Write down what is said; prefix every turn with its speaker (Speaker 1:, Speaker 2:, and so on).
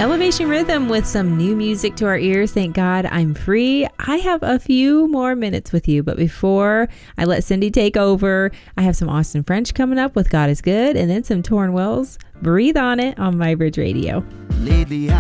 Speaker 1: Elevation Rhythm with some new music to our ears. Thank God I'm free. I have a few more minutes with you, but before I let Cindy take over, I have some Austin French coming up with God is Good, and then some Torrin Wells, Breathe on It on My Bridge Radio.
Speaker 2: Lately